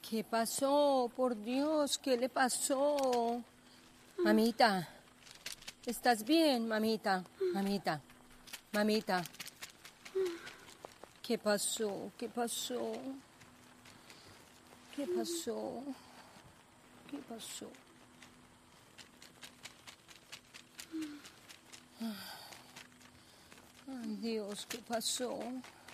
¿Qué pasó? Por Dios, ¿qué le pasó? Mamita, ¿estás bien, mamita? Mamita, mamita. ¿Qué pasó? ¿Qué pasó? ¿Qué pasó? ¿Qué pasó? Ay, Dios, ¿qué pasó?